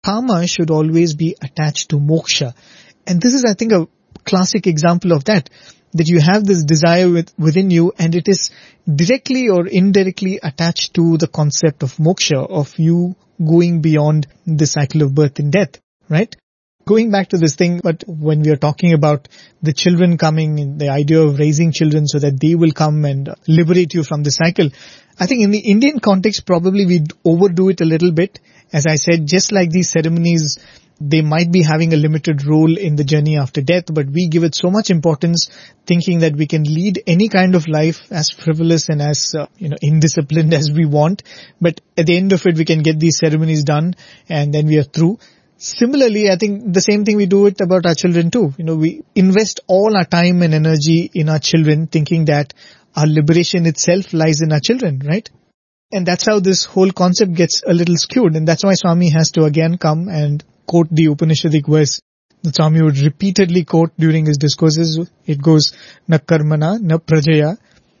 Kama should always be attached to moksha. And this is, I think, a classic example of that. That you have this desire within you, and it is directly or indirectly attached to the concept of moksha, of you going beyond the cycle of birth and death, right? Going back to this thing, but when we are talking about the children coming, the idea of raising children so that they will come and liberate you from the cycle, I think in the Indian context, probably we overdo it a little bit. As I said, just like these ceremonies, they might be having a limited role in the journey after death, but we give it so much importance, thinking that we can lead any kind of life as frivolous and as indisciplined as we want. But at the end of it, we can get these ceremonies done, and then we are through. Similarly, I think the same thing we do it about our children too. We invest all our time and energy in our children, thinking that our liberation itself lies in our children, right? And that's how this whole concept gets a little skewed. And that's why Swami has to again come and quote the Upanishadic verse that Swami would repeatedly quote during his discourses. It goes, na karmana, na prajaya,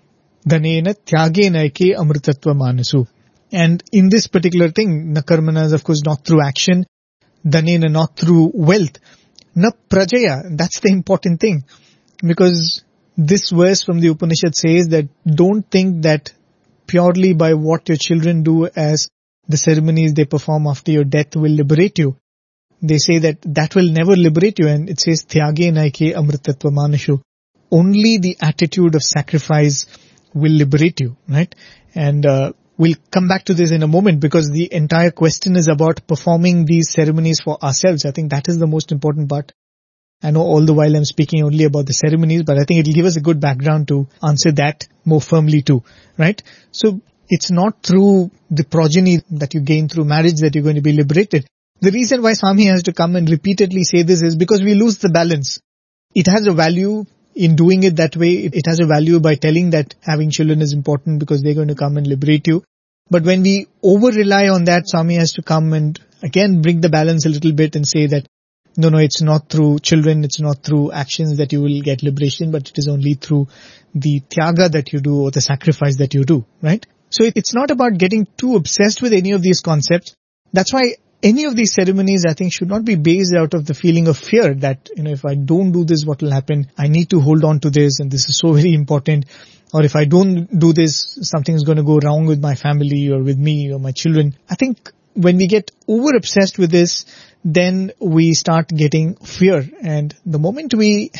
dhanena tyagena eke amritatva manasu. And in this particular thing, na karmana is of course not through action, dhanena not through wealth, na prajaya, that's the important thing. Because this verse from the Upanishad says that don't think that purely by what your children do as the ceremonies they perform after your death will liberate you. They say that will never liberate you, and it says, Tyage naike amritatva manashu. Only the attitude of sacrifice will liberate you, right? And we'll come back to this in a moment, because the entire question is about performing these ceremonies for ourselves. I think that is the most important part. I know all the while I'm speaking only about the ceremonies, but I think it'll give us a good background to answer that more firmly too, right? So it's not through the progeny that you gain through marriage that you're going to be liberated. The reason why Swami has to come and repeatedly say this is because we lose the balance. It has a value in doing it that way. It has a value by telling that having children is important because they're going to come and liberate you. But when we over-rely on that, Swami has to come and again bring the balance a little bit and say that no, it's not through children, it's not through actions that you will get liberation, but it is only through the tyaga that you do or the sacrifice that you do, right? So it's not about getting too obsessed with any of these concepts. That's why any of these ceremonies, I think, should not be based out of the feeling of fear that, if I don't do this, what will happen? I need to hold on to this, and this is so very important. Or if I don't do this, something's going to go wrong with my family or with me or my children. I think when we get over obsessed with this, then we start getting fear. And the moment we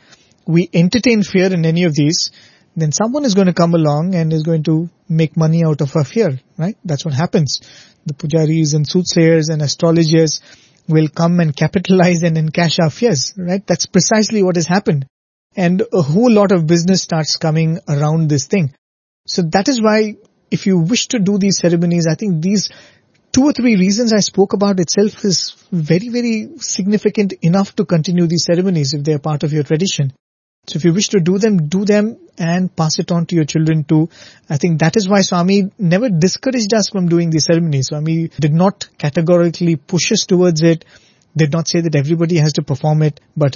entertain fear in any of these, then someone is going to come along and is going to make money out of our fear, right? That's what happens. The pujaris and soothsayers and astrologers will come and capitalize and encash our fears, right? That's precisely what has happened. And a whole lot of business starts coming around this thing. So that is why if you wish to do these ceremonies, I think these 2 or 3 reasons I spoke about itself is very, very significant enough to continue these ceremonies if they are part of your tradition. So if you wish to do them and pass it on to your children too. I think that is why Swami never discouraged us from doing these ceremonies. Swami did not categorically push us towards it, did not say that everybody has to perform it, but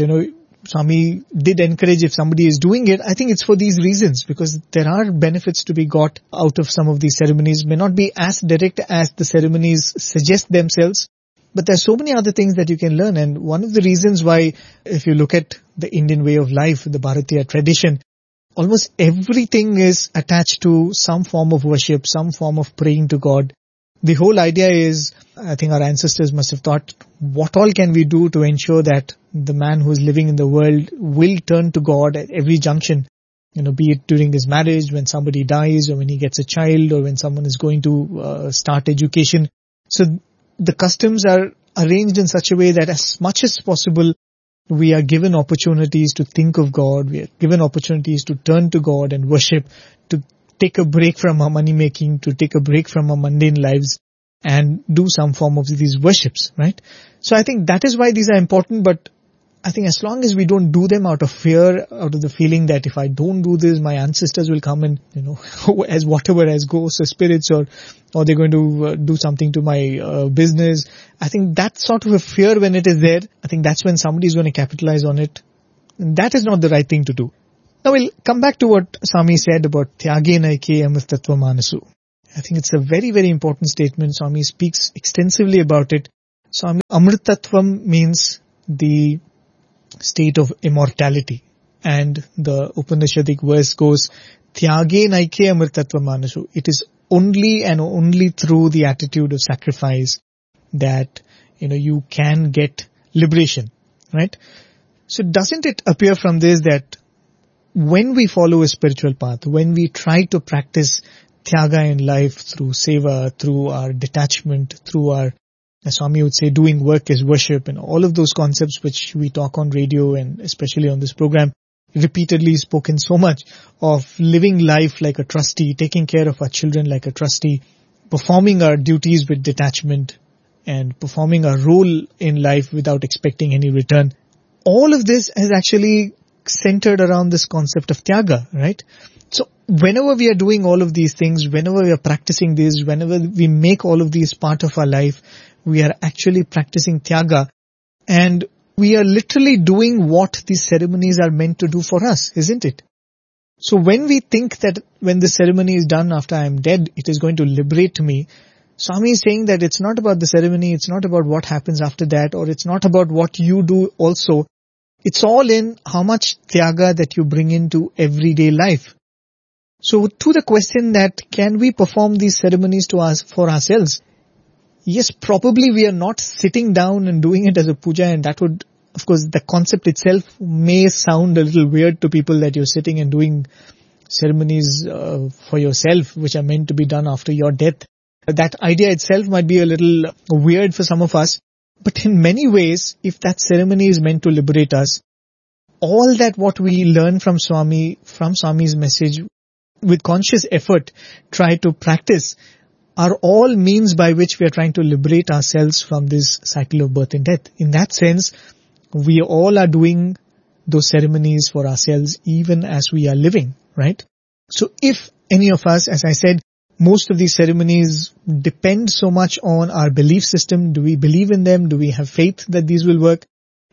Swami did encourage if somebody is doing it. I think it's for these reasons, because there are benefits to be got out of some of these ceremonies. May not be as direct as the ceremonies suggest themselves, but there's so many other things that you can learn. And one of the reasons why, if you look at the Indian way of life, the Bharatiya tradition, almost everything is attached to some form of worship, some form of praying to God. The whole idea is, I think our ancestors must have thought, what all can we do to ensure that the man who is living in the world will turn to God at every junction? Be it during his marriage, when somebody dies, or when he gets a child, or when someone is going to start education. So the customs are arranged in such a way that as much as possible, we are given opportunities to think of God. We are given opportunities to turn to God and worship, to take a break from our money making, to take a break from our mundane lives and do some form of these worships, right? So I think that is why these are important, but I think as long as we don't do them out of fear, out of the feeling that if I don't do this, my ancestors will come and, as whatever, as ghosts or spirits, or they're going to do something to my business. I think that sort of a fear, when it is there, I think that's when somebody is going to capitalize on it. And that is not the right thing to do. Now we'll come back to what Swami said about Tyage naike amritatva manasu. I think it's a very, very important statement. Swami speaks extensively about it. So Amritatvam means the state of immortality. And the Upanishadic verse goes, Tyage naike amritatva manasu. It is only and only through the attitude of sacrifice that, you can get liberation, right? So doesn't it appear from this that when we follow a spiritual path, when we try to practice Tyaga in life through seva, through our detachment, through our, as Swami would say, doing work is worship, and all of those concepts which we talk on radio and especially on this program, repeatedly spoken so much of living life like a trustee, taking care of our children like a trustee, performing our duties with detachment, and performing our role in life without expecting any return. All of this is actually centered around this concept of Tyaga, right? So whenever we are doing all of these things, whenever we are practicing this, whenever we make all of these part of our life, we are actually practicing Tyaga, and we are literally doing what these ceremonies are meant to do for us, isn't it? So when we think that when the ceremony is done after I am dead, it is going to liberate me, Swami is saying that it's not about the ceremony, it's not about what happens after that, or it's not about what you do also. It's all in how much Tyaga that you bring into everyday life. So to the question that can we perform these ceremonies for ourselves? Yes, probably we are not sitting down and doing it as a puja, and that would, of course, the concept itself may sound a little weird to people that you're sitting and doing ceremonies for yourself, which are meant to be done after your death. That idea itself might be a little weird for some of us, but in many ways, if that ceremony is meant to liberate us, all that what we learn from Swami's message, with conscious effort, try to practice, are all means by which we are trying to liberate ourselves from this cycle of birth and death. In that sense, we all are doing those ceremonies for ourselves even as we are living, right? So if any of us, as I said, most of these ceremonies depend so much on our belief system. Do we believe in them? Do we have faith that these will work?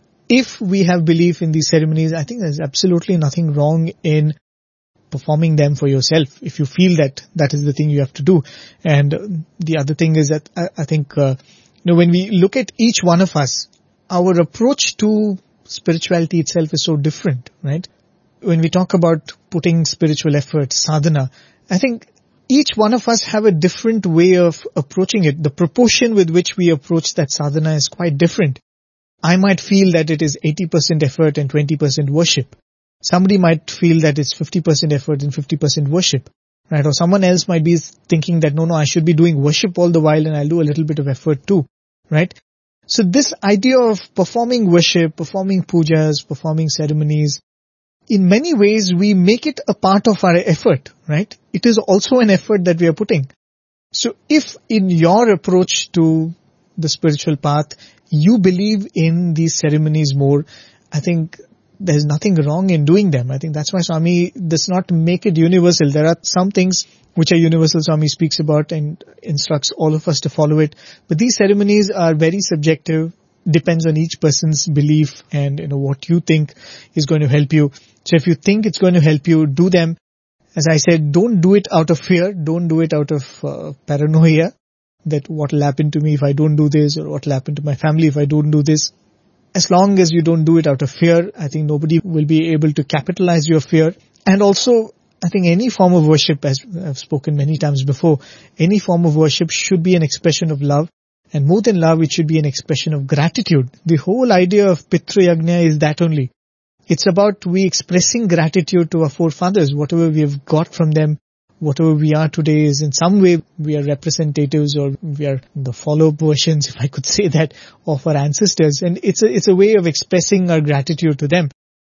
If we have belief in these ceremonies, I think there's absolutely nothing wrong in performing them for yourself if you feel that that is the thing you have to do. And the other thing is that I think, when we look at each one of us, our approach to spirituality itself is so different, right? When we talk about putting spiritual effort, sadhana, I think each one of us have a different way of approaching it. The proportion with which we approach that sadhana is quite different. I might feel that it is 80% effort and 20% worship. Somebody might feel that it's 50% effort and 50% worship, right? Or someone else might be thinking that, no, I should be doing worship all the while and I'll do a little bit of effort too, right? So this idea of performing worship, performing pujas, performing ceremonies, in many ways we make it a part of our effort, right? It is also an effort that we are putting. So if in your approach to the spiritual path, you believe in these ceremonies more, I think there's nothing wrong in doing them. I think that's why Swami does not make it universal. There are some things which are universal, Swami speaks about and instructs all of us to follow it. But these ceremonies are very subjective, depends on each person's belief and what you think is going to help you. So if you think it's going to help you, do them. As I said, don't do it out of fear. Don't do it out of paranoia that what will happen to me if I don't do this, or what will happen to my family if I don't do this. As long as you don't do it out of fear, I think nobody will be able to capitalize your fear. And also, I think any form of worship, as I've spoken many times before, any form of worship should be an expression of love. And more than love, it should be an expression of gratitude. The whole idea of Pitru Yajna is that only. It's about we expressing gratitude to our forefathers. Whatever we have got from them, whatever we are today is in some way we are representatives, or we are the follow-up versions, if I could say that, of our ancestors. And it's a way of expressing our gratitude to them.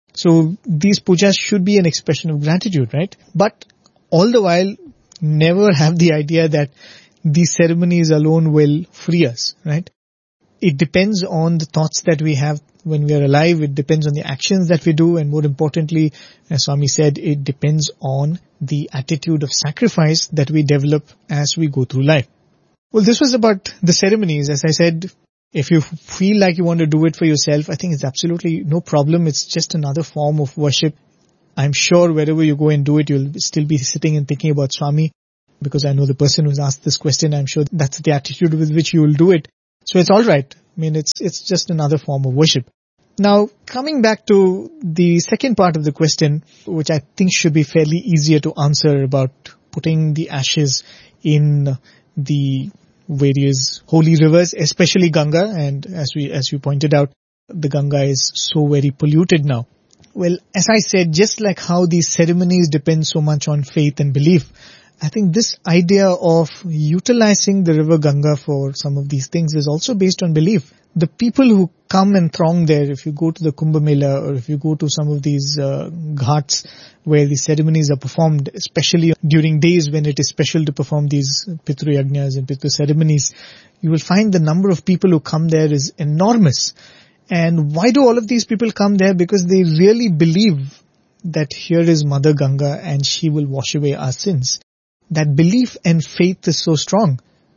So these pujas should be an expression of gratitude, right? But all the while, never have the idea that these ceremonies alone will free us, right? It depends on the thoughts that we have when we are alive. It depends on the actions that we do. And more importantly, as Swami said, it depends on the attitude of sacrifice that we develop as we go through life. Well, this was about the ceremonies. As I said, if you feel like you want to do it for yourself, I think it's absolutely no problem. It's just another form of worship. I'm sure wherever you go and do it, you'll still be sitting and thinking about Swami, because I know the person who's asked this question, I'm sure that's the attitude with which you will do it. So it's all right. I mean, it's just another form of worship. Now, coming back to the second part of the question, which I think should be fairly easier to answer, about putting the ashes in the various holy rivers, especially Ganga. And as you pointed out, the Ganga is so very polluted now. Well, as I said, just like how these ceremonies depend so much on faith and belief, I think this idea of utilizing the river Ganga for some of these things is also based on belief. The people who come and throng there, if you go to the Kumbh Mela or if you go to some of these ghats where the ceremonies are performed, especially during days when it is special to perform these Pitru Yajnas and Pitru ceremonies, you will find the number of people who come there is enormous. And why do all of these people come there? Because they really believe that here is Mother Ganga and she will wash away our sins. That belief and faith is so strong.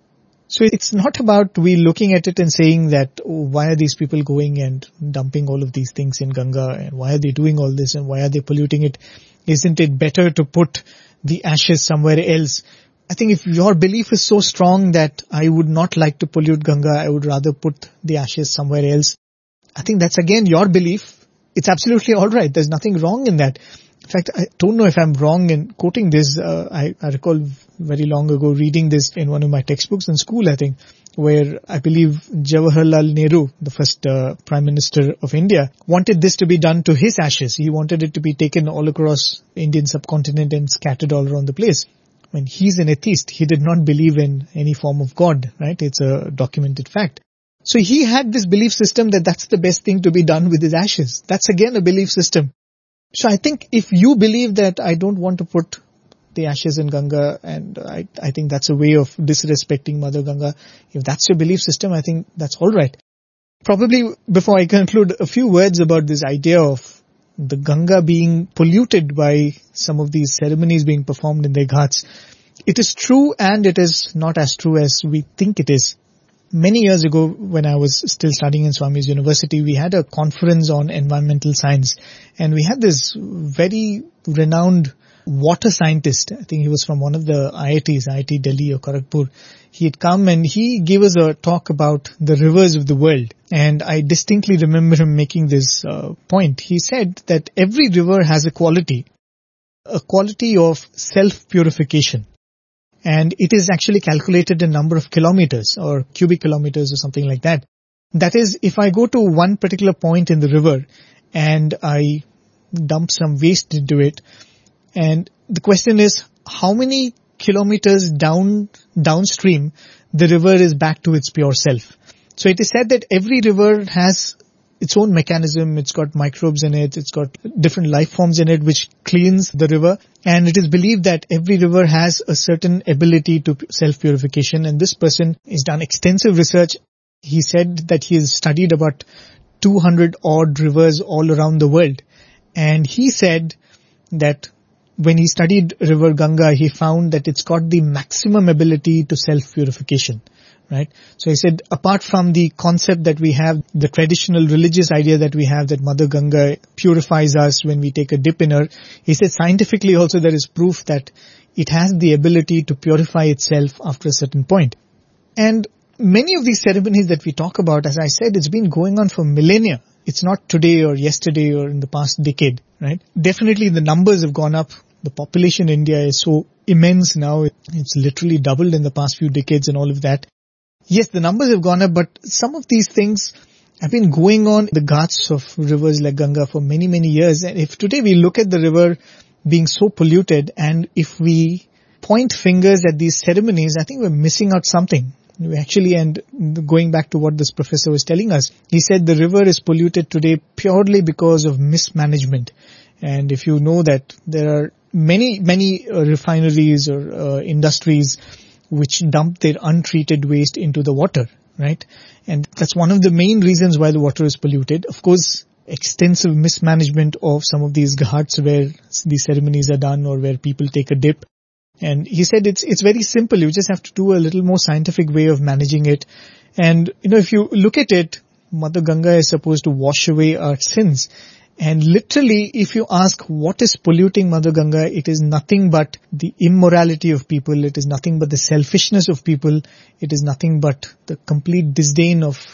So it's not about we looking at it and saying that, oh, why are these people going and dumping all of these things in Ganga, and why are they doing all this and why are they polluting it? Isn't it better to put the ashes somewhere else? I think if your belief is so strong that I would not like to pollute Ganga, I would rather put the ashes somewhere else, I think that's again your belief. It's absolutely all right. There's nothing wrong in that. In fact, I don't know if I'm wrong in quoting this. I recall very long ago reading this in one of my textbooks in school, I think, where I believe Jawaharlal Nehru, the first Prime Minister of India, wanted this to be done to his ashes. He wanted it to be taken all across the Indian subcontinent and scattered all around the place. When he's an atheist, he did not believe in any form of God, right? It's a documented fact. So he had this belief system that that's the best thing to be done with his ashes. That's again a belief system. So I think if you believe that I don't want to put the ashes in Ganga, and I think that's a way of disrespecting Mother Ganga, if that's your belief system, I think that's all right. Probably before I conclude, a few words about this idea of the Ganga being polluted by some of these ceremonies being performed in the ghats. It is true and it is not as true as we think it is. Many years ago, when I was still studying in Swami's University, we had a conference on environmental science, and we had this very renowned water scientist. I think he was from one of the IITs, IIT Delhi or Kharagpur. He had come and he gave us a talk about the rivers of the world. And I distinctly remember him making this point. He said that every river has a quality of self-purification. And it is actually calculated in number of kilometers or cubic kilometers or something like that. That is, if I go to one particular point in the river and I dump some waste into it, and the question is how many kilometers downstream the river is back to its pure self. So it is said that every river has its own mechanism. It's got microbes in it. It's got different life forms in it which cleans the river. And it is believed that every river has a certain ability to self-purification. And this person has done extensive research. He said that he has studied about 200 odd rivers all around the world. And he said that when he studied River Ganga, he found that it's got the maximum ability to self-purification. Right? So he said, apart from the concept that we have, the traditional religious idea that we have that Mother Ganga purifies us when we take a dip in her, he said scientifically also there is proof that it has the ability to purify itself after a certain point. And many of these ceremonies that we talk about, as I said, it's been going on for millennia. It's not today or yesterday or in the past decade, right? Definitely the numbers have gone up. The population in India is so immense now. It's literally doubled in the past few decades and all of that. Yes, the numbers have gone up, but some of these things have been going on in the ghats of rivers like Ganga for many, many years. And if today we look at the river being so polluted, and if we point fingers at these ceremonies, I think we're missing out something. We actually, and going back to what this professor was telling us, he said the river is polluted today purely because of mismanagement. And if you know that there are many refineries or industries which dump their untreated waste into the water, right? And that's one of the main reasons why the water is polluted. Of course, extensive mismanagement of some of these ghats where these ceremonies are done or where people take a dip. And he said it's very simple. You just have to do a little more scientific way of managing it. And, if you look at it, Mother Ganga is supposed to wash away our sins. And literally, if you ask what is polluting Mother Ganga, it is nothing but the immorality of people. It is nothing but the selfishness of people. It is nothing but the complete disdain of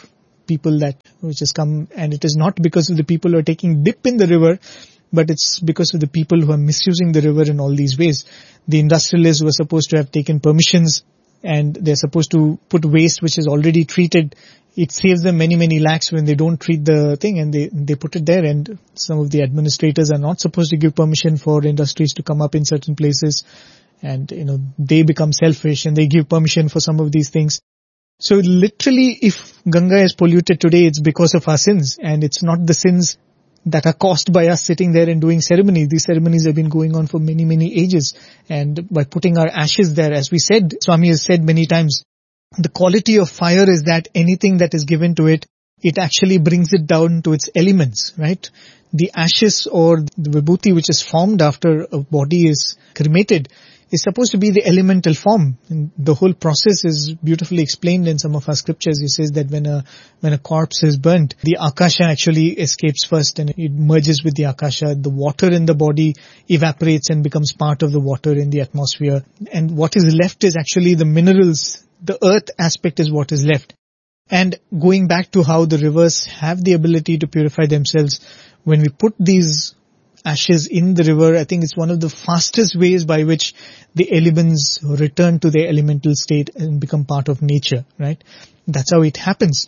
people which has come, and it is not because of the people who are taking dip in the river, but it's because of the people who are misusing the river in all these ways. The industrialists were supposed to have taken permissions, and they're supposed to put waste which is already treated. It saves them many, many lakhs when they don't treat the thing, and they put it there. And some of the administrators are not supposed to give permission for industries to come up in certain places. And, they become selfish and they give permission for some of these things. So literally, if Ganga is polluted today, it's because of our sins, and it's not the sins that are caused by us sitting there and doing ceremonies. These ceremonies have been going on for many, many ages. And by putting our ashes there, as we said, Swami has said many times, the quality of fire is that anything that is given to it, it actually brings it down to its elements, right? The ashes or the vibhuti which is formed after a body is cremated is supposed to be the elemental form. And the whole process is beautifully explained in some of our scriptures. It says that when a corpse is burnt, the akasha actually escapes first and it merges with the akasha. The water in the body evaporates and becomes part of the water in the atmosphere. And what is left is actually the minerals. The earth aspect is what is left. And going back to how the rivers have the ability to purify themselves, when we put these ashes in the river, I think it's one of the fastest ways by which the elements return to their elemental state and become part of nature, right? That's how it happens.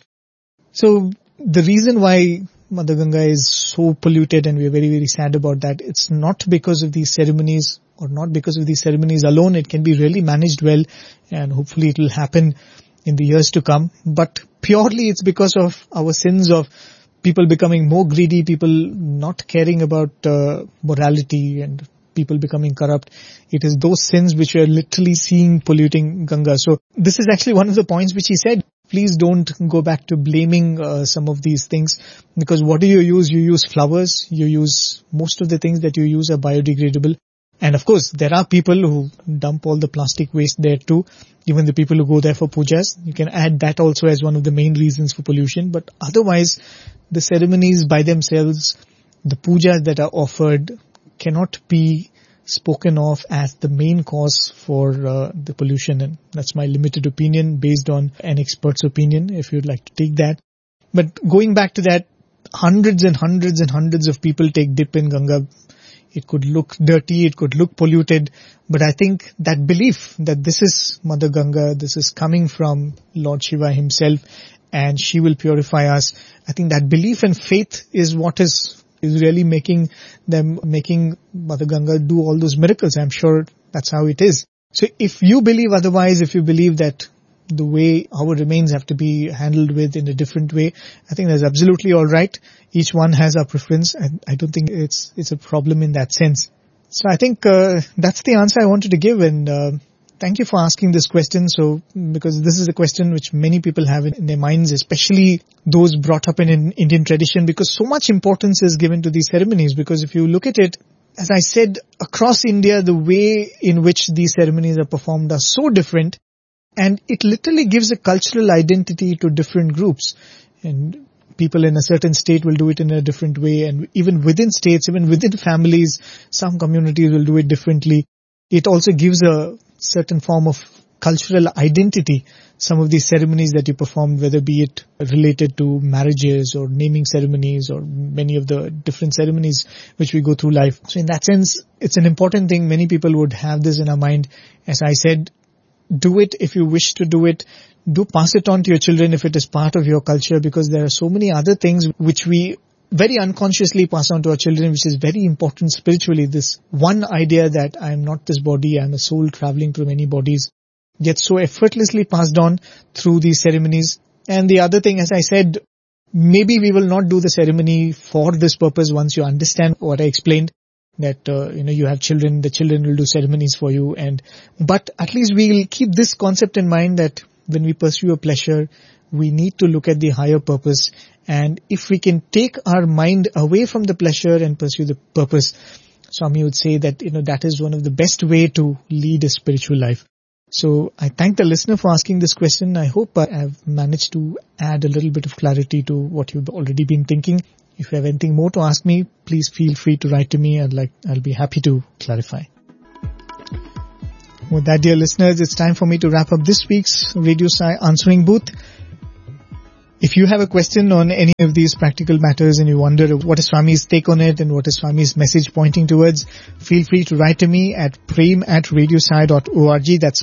So the reason why Mother Ganga is so polluted, and we're very, very sad about that, it's not because of these ceremonies, or not because of these ceremonies alone. It can be really managed well, and hopefully it will happen in the years to come. But purely it's because of our sins of people becoming more greedy, people not caring about morality, and people becoming corrupt. It is those sins which we are literally seeing polluting Ganga. So this is actually one of the points which he said. Please don't go back to blaming some of these things, because what do you use? You use flowers. You use most of the things that you use are biodegradable. And of course, there are people who dump all the plastic waste there too. Even the people who go there for pujas. You can add that also as one of the main reasons for pollution. But otherwise, the ceremonies by themselves, the pujas that are offered, cannot be spoken of as the main cause for the pollution. And that's my limited opinion based on an expert's opinion, if you'd like to take that. But going back to that, hundreds and hundreds and hundreds of people take dip in Ganga. It could look dirty, it could look polluted, but I think that belief that this is Mother Ganga, this is coming from Lord Shiva himself, and she will purify us. I think that belief and faith is what is really making Mother Ganga do all those miracles. I'm sure that's how it is. So if you believe otherwise, if you believe that the way our remains have to be handled with in a different way, I think that's absolutely all right. Each one has our preference, and I don't think it's a problem in that sense. So I think that's the answer I wanted to give, and thank you for asking this question. So, because this is a question which many people have in their minds, especially those brought up in an Indian tradition, because so much importance is given to these ceremonies. Because if you look at it, as I said, across India, the way in which these ceremonies are performed are so different. And it literally gives a cultural identity to different groups. And people in a certain state will do it in a different way. And even within states, even within families, some communities will do it differently. It also gives a certain form of cultural identity. Some of these ceremonies that you perform, whether be it related to marriages or naming ceremonies or many of the different ceremonies which we go through life. So in that sense, it's an important thing. Many people would have this in our mind. As I said, do it if you wish to do it. Do pass it on to your children if it is part of your culture, because there are so many other things which we very unconsciously pass on to our children, which is very important spiritually. This one idea that I am not this body, I am a soul traveling through many bodies, gets so effortlessly passed on through these ceremonies. And the other thing, as I said, maybe we will not do the ceremony for this purpose once you understand what I explained. That, you have children, the children will do ceremonies for you. But at least we'll keep this concept in mind that when we pursue a pleasure, we need to look at the higher purpose. And if we can take our mind away from the pleasure and pursue the purpose, Swami would say that, that is one of the best way to lead a spiritual life. So I thank the listener for asking this question. I hope I have managed to add a little bit of clarity to what you've already been thinking. If you have anything more to ask me, please feel free to write to me. I'll be happy to clarify. With that, dear listeners, it's time for me to wrap up this week's Radio Sai Answering Booth. If you have a question on any of these practical matters and you wonder what is Swami's take on it and what is Swami's message pointing towards, feel free to write to me at prem@radiosai.org. That's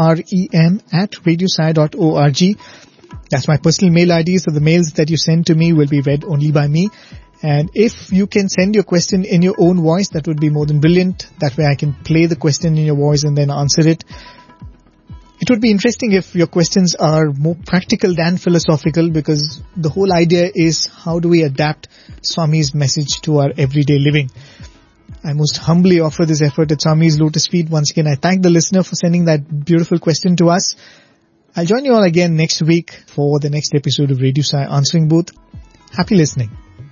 prem@radiosai.org. That's my personal mail ID, so the mails that you send to me will be read only by me. And if you can send your question in your own voice, that would be more than brilliant. That way I can play the question in your voice and then answer it. It would be interesting if your questions are more practical than philosophical, because the whole idea is how do we adapt Swami's message to our everyday living. I most humbly offer this effort at Swami's Lotus Feet. Once again, I thank the listener for sending that beautiful question to us. I'll join you all again next week for the next episode of Radio Sai Answering Booth. Happy listening.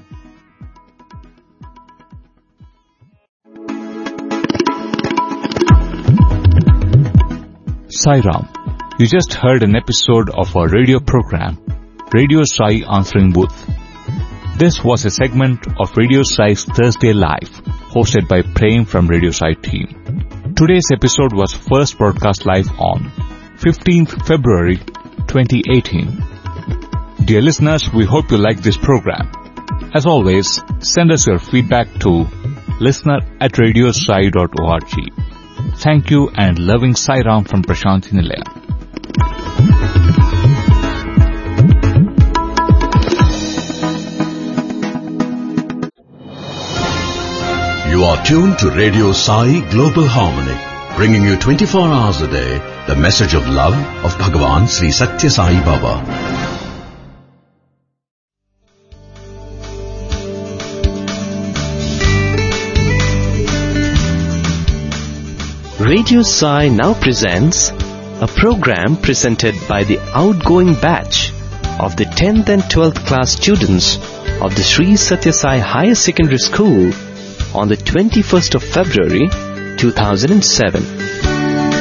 Sai Ram, you just heard an episode of our radio program, Radio Sai Answering Booth. This was a segment of Radio Sai's Thursday Live, hosted by Prem from Radio Sai team. Today's episode was first broadcast live on 15th February 2018. Dear listeners, we hope you like this program. As always, send us your feedback to listener@radiosai.org. Thank you and loving Sai Ram from Prashanthi Nilaya. You are tuned to Radio Sai Global Harmony, bringing you 24 hours a day the message of love of Bhagavan Sri Satya Sai Baba. Radio Sai now presents a program presented by the outgoing batch of the 10th and 12th class students of the Sri Satya Sai Higher Secondary School on the 21st of February 2007.